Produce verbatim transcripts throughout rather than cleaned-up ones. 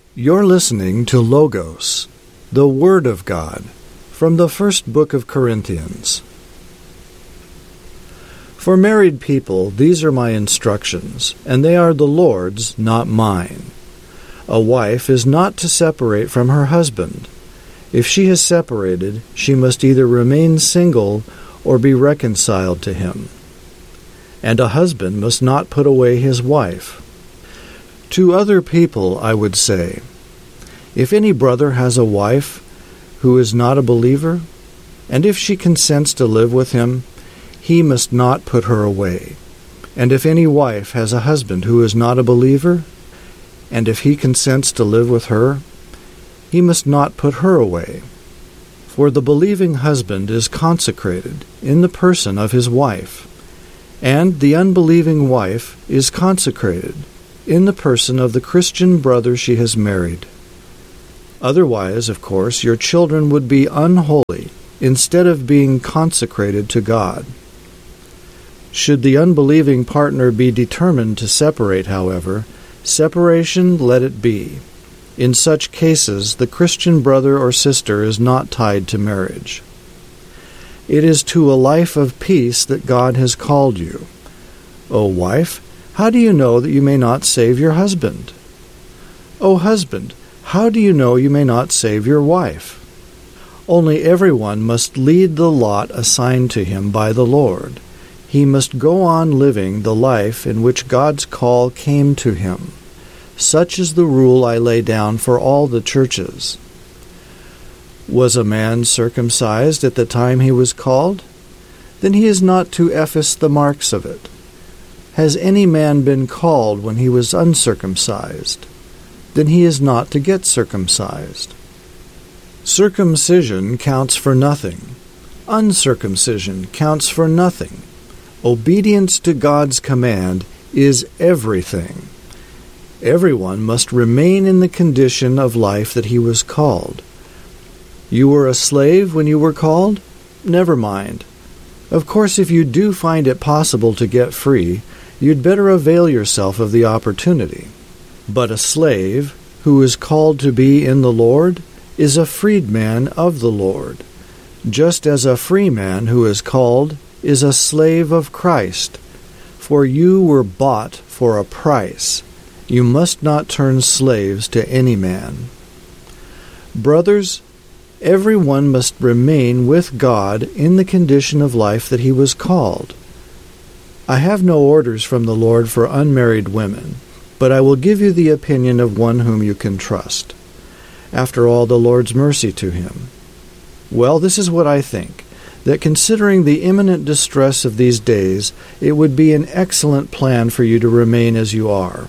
You're listening to Logos, the Word of God, from the first book of Corinthians. For married people, these are my instructions, and they are the Lord's, not mine. A wife is not to separate from her husband. If she has separated, she must either remain single or be reconciled to him. And a husband must not put away his wife. To other people I would say, if any brother has a wife who is not a believer, and if she consents to live with him, he must not put her away. And if any wife has a husband who is not a believer, and if he consents to live with her, he must not put her away. For the believing husband is consecrated in the person of his wife, and the unbelieving wife is consecrated in the person of the Christian brother she has married. Otherwise, of course, your children would be unholy instead of being consecrated to God. Should the unbelieving partner be determined to separate, however, separation let it be. In such cases, the Christian brother or sister is not tied to marriage. It is to a life of peace that God has called you. O wife, how do you know that you may not save your husband? O husband, how do you know you may not save your wife? Only everyone must lead the lot assigned to him by the Lord. He must go on living the life in which God's call came to him. Such is the rule I lay down for all the churches. Was a man circumcised at the time he was called? Then he is not to efface the marks of it. Has any man been called when he was uncircumcised? Then he is not to get circumcised. Circumcision counts for nothing. Uncircumcision counts for nothing. Obedience to God's command is everything. Everyone must remain in the condition of life that he was called. You were a slave when you were called? Never mind. Of course, if you do find it possible to get free, you'd better avail yourself of the opportunity. But a slave, who is called to be in the Lord, is a freedman of the Lord, just as a free man who is called is a slave of Christ. For you were bought for a price. You must not turn slaves to any man. Brothers, everyone must remain with God in the condition of life that he was called. I have no orders from the Lord for unmarried women, but I will give you the opinion of one whom you can trust. After all, the Lord's mercy to him. Well, this is what I think, that considering the imminent distress of these days, it would be an excellent plan for you to remain as you are.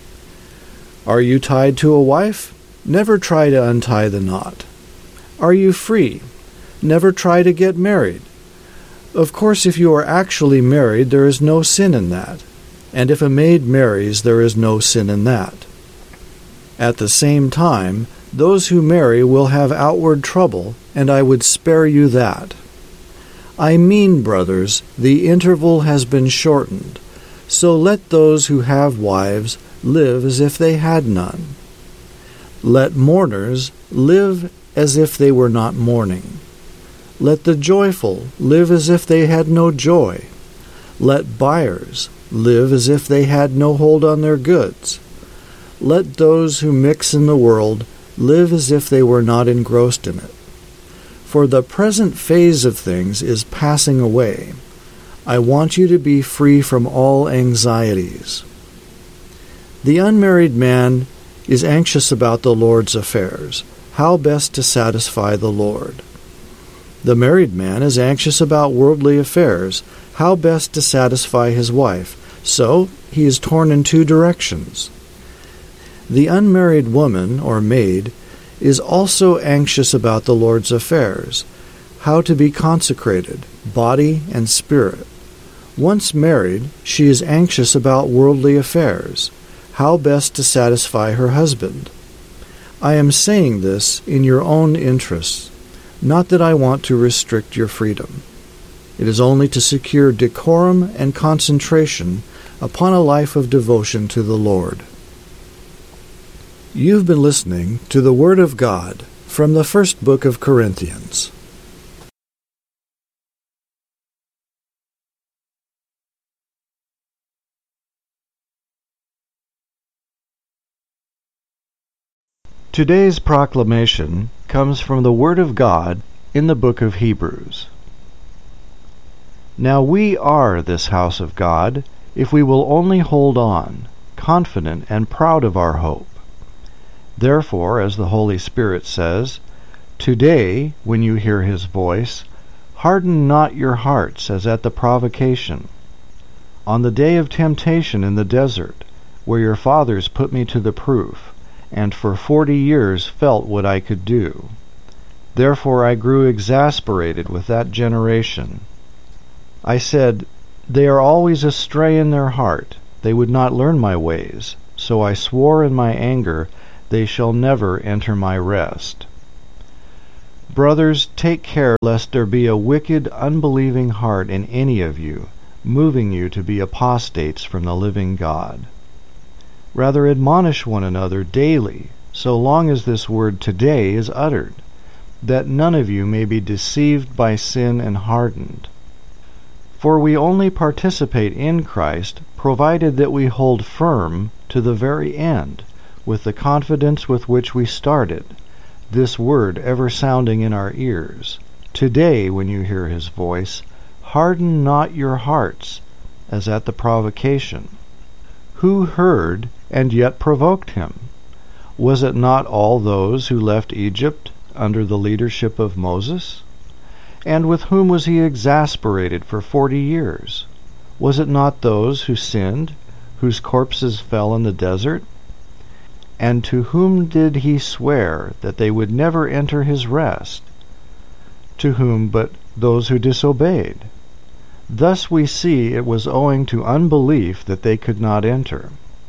Are you tied to a wife? Never try to untie the knot. Are you free? Never try to get married. Of course, if you are actually married, there is no sin in that. And if a maid marries, there is no sin in that. At the same time, those who marry will have outward trouble, and I would spare you that. I mean, brothers, the interval has been shortened, so let those who have wives live as if they had none. Let mourners live as if they were not mourning. Let the joyful live as if they had no joy. Let buyers live as if they had no hold on their goods. Let those who mix in the world live as if they were not engrossed in it. For the present phase of things is passing away. I want you to be free from all anxieties. The unmarried man is anxious about the Lord's affairs, how best to satisfy the Lord. The married man is anxious about worldly affairs, how best to satisfy his wife, so he is torn in two directions. The unmarried woman, or maid, is also anxious about the Lord's affairs, how to be consecrated, body and spirit. Once married, she is anxious about worldly affairs, how best to satisfy her husband. I am saying this in your own interests, not that I want to restrict your freedom. It is only to secure decorum and concentration upon a life of devotion to the Lord. You've been listening to the Word of God from the first book of Corinthians. Today's proclamation comes from the Word of God in the book of Hebrews. Now we are this house of God, if we will only hold on, confident and proud of our hope. Therefore, as the Holy Spirit says, "Today, when you hear his voice, harden not your hearts as at the provocation, on the day of temptation in the desert, where your fathers put me to the proof, and for forty years felt what I could do. Therefore I grew exasperated with that generation. I said, They are always astray in their heart, they would not learn my ways. So I swore in my anger, they shall never enter my rest. Brothers, take care lest there be a wicked, unbelieving heart in any of you, moving you to be apostates from the living God. Rather admonish one another daily, so long as this word today is uttered, that none of you may be deceived by sin and hardened. For we only participate in Christ, provided that we hold firm to the very end, with the confidence with which we started, this word ever sounding in our ears. Today, when you hear his voice, harden not your hearts, as at the provocation. Who heard and yet provoked him? Was it not all those who left Egypt under the leadership of Moses? And with whom was he exasperated for forty years? Was it not those who sinned, whose corpses fell in the desert? And to whom did he swear that they would never enter his rest? To whom but those who disobeyed? Thus we see it was owing to unbelief that they could not enter.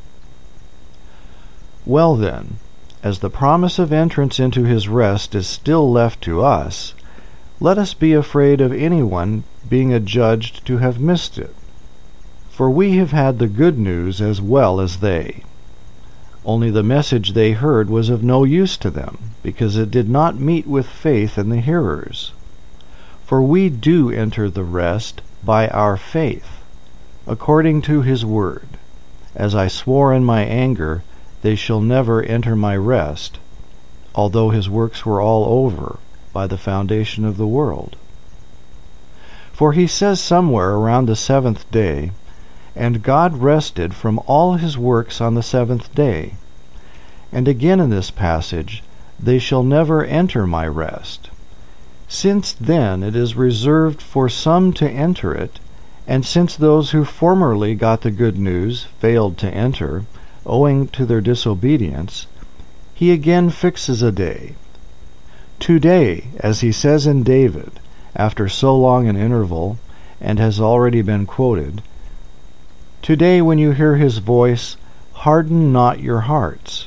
Well then, as the promise of entrance into his rest is still left to us, let us be afraid of anyone being adjudged to have missed it. For we have had the good news as well as they. Only the message they heard was of no use to them, because it did not meet with faith in the hearers. For we do enter the rest by our faith, according to his word. As I swore in my anger, they shall never enter my rest, although his works were all over by the foundation of the world. For he says somewhere around the seventh day, And God rested from all his works on the seventh day. And again in this passage, They shall never enter my rest. Since then it is reserved for some to enter it, and since those who formerly got the good news failed to enter, owing to their disobedience, he again fixes a day. Today, as he says in David, after so long an interval, and has already been quoted, Today when you hear his voice, harden not your hearts.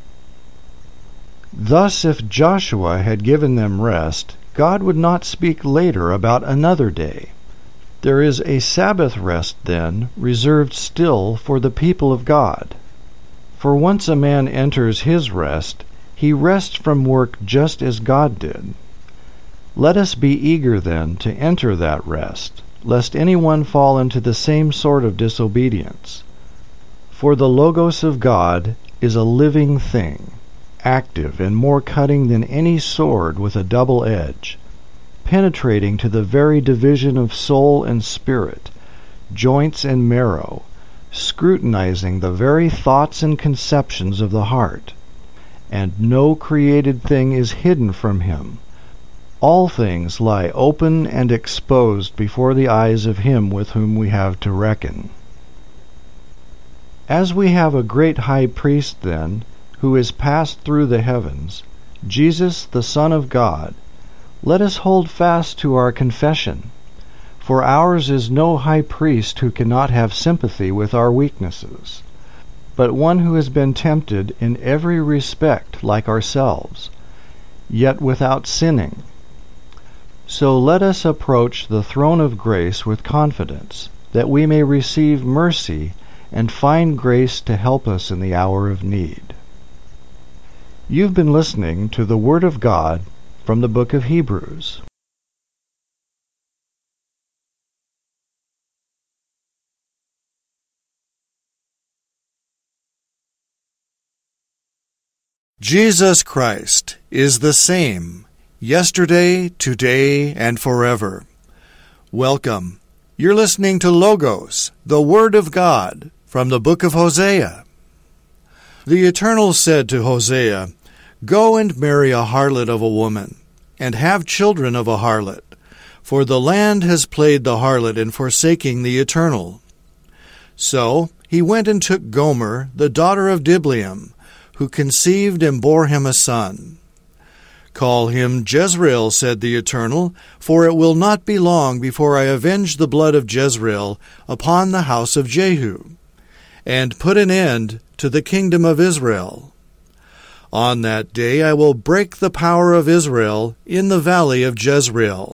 Thus if Joshua had given them rest, God would not speak later about another day. There is a Sabbath rest, then, reserved still for the people of God. For once a man enters his rest, he rests from work just as God did. Let us be eager, then, to enter that rest, lest anyone fall into the same sort of disobedience. For the Logos of God is a living thing, active and more cutting than any sword with a double edge, penetrating to the very division of soul and spirit, joints and marrow, scrutinizing the very thoughts and conceptions of the heart. And no created thing is hidden from him. All things lie open and exposed before the eyes of him with whom we have to reckon. As we have a great high priest, then, who is passed through the heavens, Jesus the Son of God, let us hold fast to our confession. For ours is no high priest who cannot have sympathy with our weaknesses, but one who has been tempted in every respect like ourselves, yet without sinning. So let us approach the throne of grace with confidence, that we may receive mercy and find grace to help us in the hour of need. You've been listening to the Word of God from the book of Hebrews. Jesus Christ is the same, yesterday, today, and forever. Welcome. You're listening to Logos, the Word of God, from the book of Hosea. The Eternal said to Hosea, "Go and marry a harlot of a woman, and have children of a harlot, for the land has played the harlot in forsaking the Eternal." So he went and took Gomer, the daughter of Diblaim, who conceived and bore him a son. "Call him Jezreel," said the Eternal, "for it will not be long before I avenge the blood of Jezreel upon the house of Jehu, and put an end to the kingdom of Israel. On that day I will break the power of Israel in the valley of Jezreel."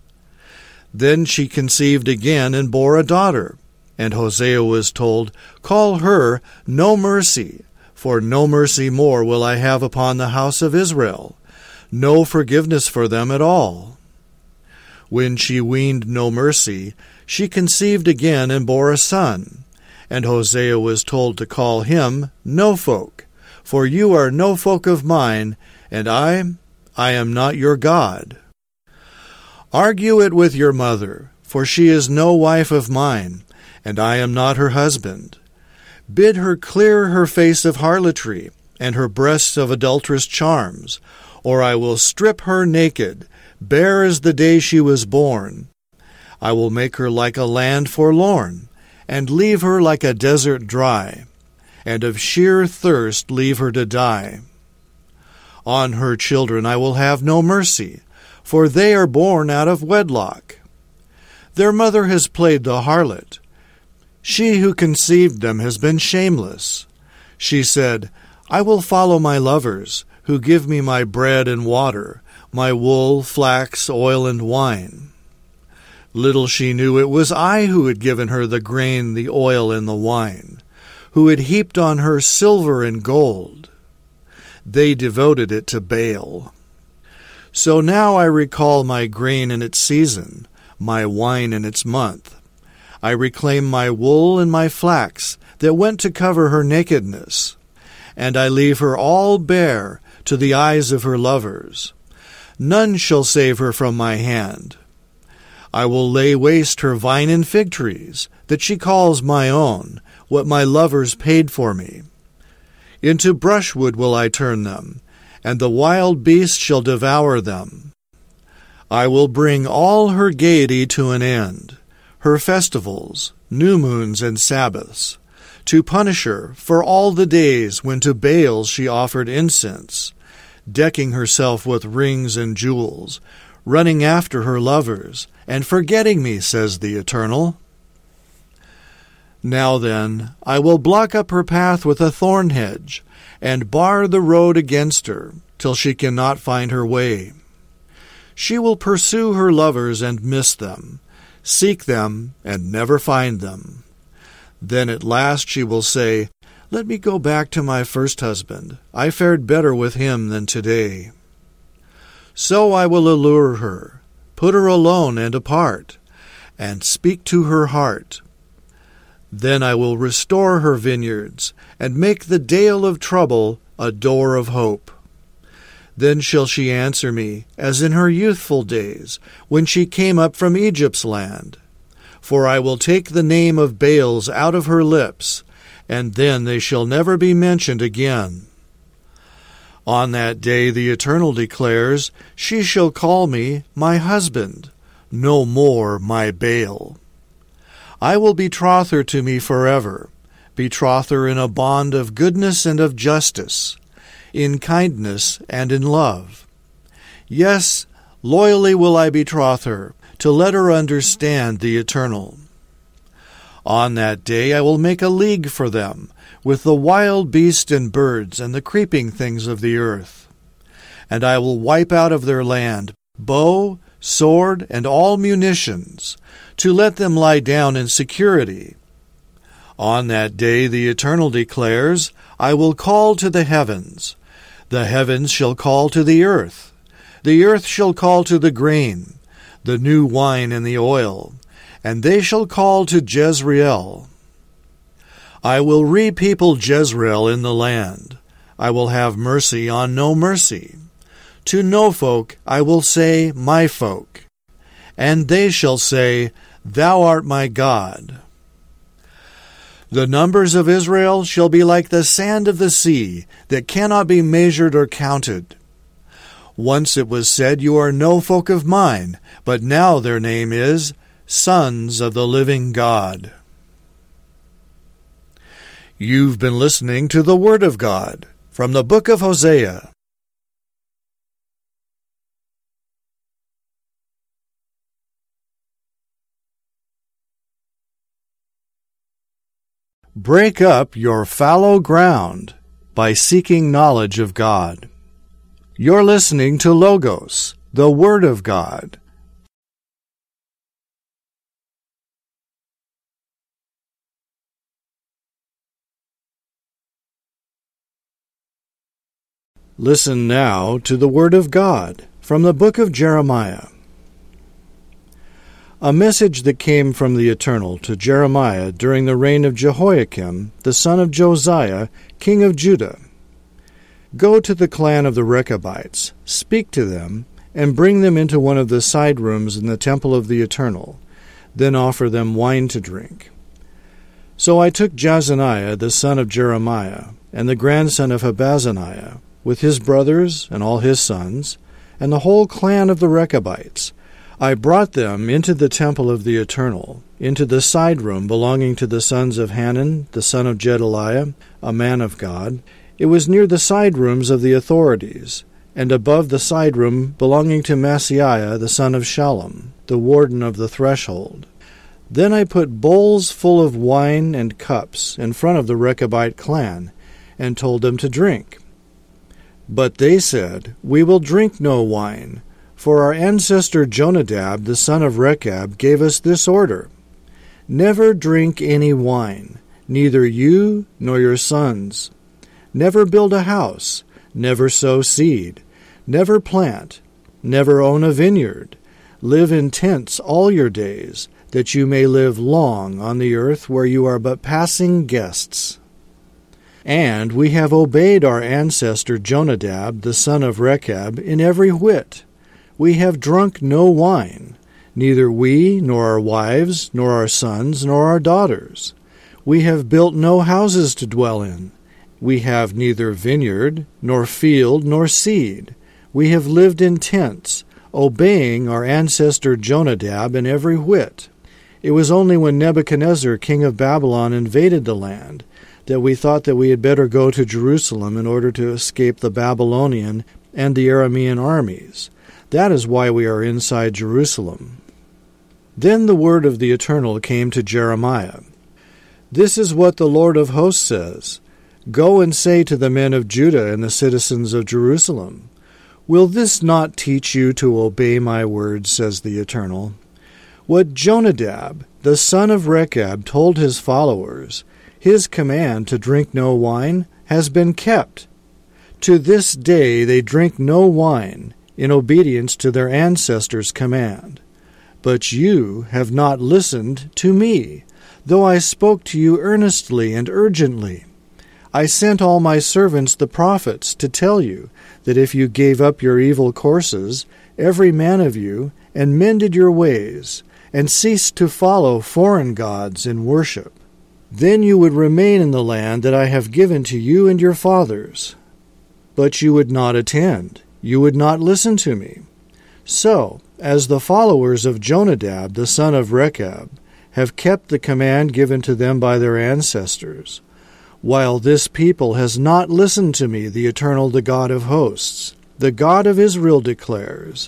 Then she conceived again and bore a daughter, and Hosea was told, "Call her No Mercy, for no mercy more will I have upon the house of Israel, no forgiveness for them at all." When she weaned No Mercy, she conceived again and bore a son, and Hosea was told to call him No Folk, for you are no folk of mine, and I, I am not your God. Argue it with your mother, for she is no wife of mine, and I am not her husband. Bid her clear her face of harlotry, and her breasts of adulterous charms, or I will strip her naked, bare as the day she was born. I will make her like a land forlorn, and leave her like a desert dry, and of sheer thirst leave her to die. On her children I will have no mercy, for they are born out of wedlock. Their mother has played the harlot. She who conceived them has been shameless. She said, "I will follow my lovers, who give me my bread and water, my wool, flax, oil, and wine." Little she knew it was I who had given her the grain, the oil, and the wine, who had heaped on her silver and gold. They devoted it to Baal. So now I recall my grain in its season, my wine in its month. I reclaim my wool and my flax that went to cover her nakedness, and I leave her all bare to the eyes of her lovers. None shall save her from my hand. I will lay waste her vine and fig trees, that she calls my own, what my lovers paid for me. Into brushwood will I turn them, and the wild beast shall devour them. I will bring all her gaiety to an end, her festivals, new moons, and Sabbaths, to punish her for all the days when to Baal she offered incense, decking herself with rings and jewels, running after her lovers, and forgetting me, says the Eternal. Now then, I will block up her path with a thorn hedge, and bar the road against her, till she cannot find her way. She will pursue her lovers and miss them, seek them and never find them. Then at last she will say, "Let me go back to my first husband. I fared better with him than today." So I will allure her, put her alone and apart, and speak to her heart. Then I will restore her vineyards, and make the dale of trouble a door of hope. Then shall she answer me, as in her youthful days, when she came up from Egypt's land. For I will take the name of Baals out of her lips, and then they shall never be mentioned again. On that day the Eternal declares, she shall call me my husband, no more my Baal. I will betroth her to me forever, betroth her in a bond of goodness and of justice, in kindness and in love. Yes, loyally will I betroth her, to let her understand the Eternal. On that day I will make a league for them, with the wild beasts and birds and the creeping things of the earth. And I will wipe out of their land bow, sword, and all munitions, to let them lie down in security. On that day the Eternal declares, I will call to the heavens. The heavens shall call to the earth. The earth shall call to the grain, the new wine and the oil, and they shall call to Jezreel. I will repeople Jezreel in the land. I will have mercy on no mercy. To no folk I will say, my folk, and they shall say, Thou art my God. The numbers of Israel shall be like the sand of the sea, that cannot be measured or counted. Once it was said, You are no folk of mine, but now their name is Sons of the Living God. You've been listening to the Word of God from the book of Hosea. Break up your fallow ground by seeking knowledge of God. You're listening to Logos, the Word of God. Listen now to the Word of God from the book of Jeremiah. A message that came from the Eternal to Jeremiah during the reign of Jehoiakim, the son of Josiah, king of Judah. Go to the clan of the Rechabites, speak to them, and bring them into one of the side rooms in the temple of the Eternal. Then offer them wine to drink. So I took Jazaniah, the son of Jeremiah, and the grandson of Habazaniah, with his brothers and all his sons, and the whole clan of the Rechabites. I brought them into the temple of the Eternal, into the side room belonging to the sons of Hanan, the son of Jedaliah, a man of God. It was near the side rooms of the authorities, and above the side room belonging to Maaseiah, the son of Shallum, the warden of the threshold. Then I put bowls full of wine and cups in front of the Rechabite clan, and told them to drink. But they said, We will drink no wine, for our ancestor Jonadab, the son of Rechab, gave us this order: Never drink any wine, neither you nor your sons. Never build a house, never sow seed, never plant, never own a vineyard. Live in tents all your days, that you may live long on the earth where you are but passing guests. And we have obeyed our ancestor Jonadab, the son of Rechab, in every whit. We have drunk no wine, neither we, nor our wives, nor our sons, nor our daughters. We have built no houses to dwell in. We have neither vineyard, nor field, nor seed. We have lived in tents, obeying our ancestor Jonadab in every whit. It was only when Nebuchadnezzar, king of Babylon, invaded the land, that we thought that we had better go to Jerusalem in order to escape the Babylonian and the Aramean armies. That is why we are inside Jerusalem. Then the word of the Eternal came to Jeremiah. This is what the Lord of hosts says: Go and say to the men of Judah and the citizens of Jerusalem, Will this not teach you to obey my words, says the Eternal? What Jonadab, the son of Rechab, told his followers, his command to drink no wine, has been kept. To this day they drink no wine, in obedience to their ancestors' command. But you have not listened to me, though I spoke to you earnestly and urgently. I sent all my servants the prophets to tell you that if you gave up your evil courses, every man of you, and mended your ways, and ceased to follow foreign gods in worship, then you would remain in the land that I have given to you and your fathers. But you would not attend. You would not listen to me. So, as the followers of Jonadab, the son of Rechab, have kept the command given to them by their ancestors, while this people has not listened to me, the Eternal, the God of hosts, the God of Israel declares,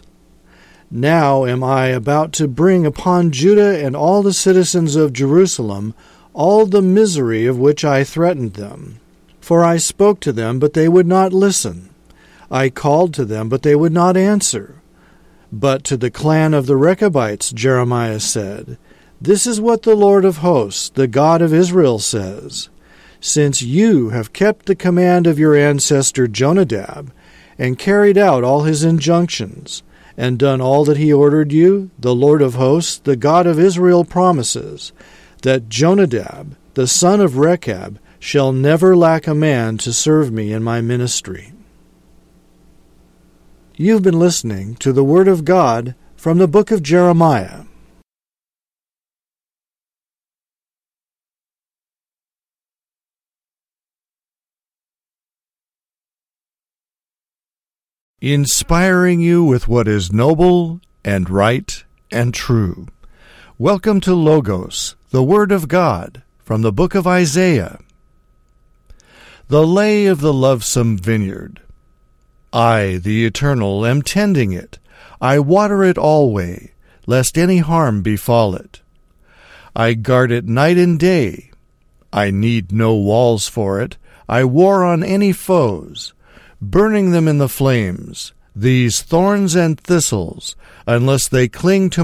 Now am I about to bring upon Judah and all the citizens of Jerusalem all the misery of which I threatened them. For I spoke to them, but they would not listen. I called to them, but they would not answer. But to the clan of the Rechabites Jeremiah said, This is what the Lord of hosts, the God of Israel, says, since you have kept the command of your ancestor Jonadab, and carried out all his injunctions, and done all that he ordered you, the Lord of hosts, the God of Israel, promises that Jonadab, the son of Rechab, shall never lack a man to serve me in my ministry. You've been listening to the Word of God from the book of Jeremiah. Inspiring you with what is noble and right and true. Welcome to Logos, the Word of God, from the book of Isaiah. The lay of the lovesome vineyard. I, the Eternal, am tending it. I water it alway, lest any harm befall it. I guard it night and day. I need no walls for it. I war on any foes, burning them in the flames, these thorns and thistles, unless they cling to